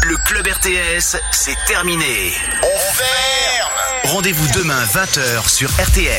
Le Club RTS, c'est terminé. On ferme. Rendez-vous demain 20h sur RTL.